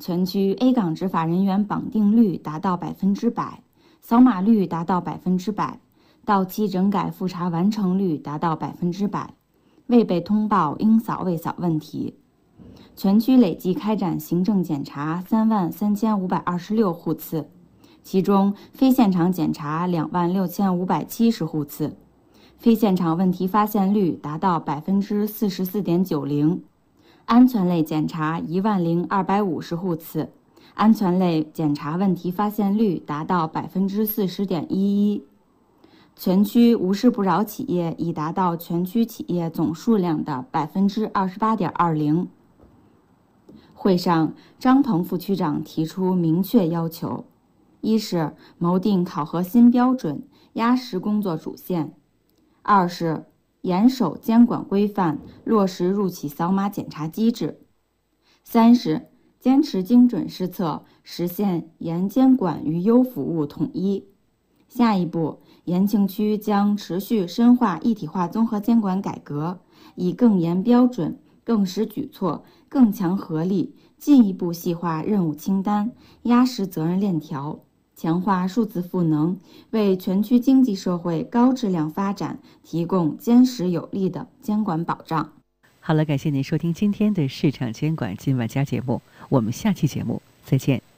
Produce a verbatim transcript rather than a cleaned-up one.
全区 A 岗执法人员绑定率达到百分之百，扫码率达到百分之百，到期整改复查完成率达到百分之百，未被通报应扫未扫问题。全区累计开展行政检查三万三千五百二十六户次，其中非现场检查两万六千五百七十户次，非现场问题发现率达到百分之四十四点九零。安全类检查一万零二百五十户次，安全类检查问题发现率达到百分之四十点一一。全区无事不扰企业已达到全区企业总数量的百分之二十八点二零。会上，张鹏副区长提出明确要求：一是谋定考核新标准，压实工作主线；二是严守监管规范，落实入企扫码检查机制；三是坚持精准施策，实现严监管与优服务统一。下一步，延庆区将持续深化一体化综合监管改革，以更严标准、更实举措、更强合力，进一步细化任务清单，压实责任链条，强化数字赋能，为全区经济社会高质量发展提供坚实有力的监管保障。 好了，感谢您收听今天的市场监管今晚家节目，我们下期节目再见。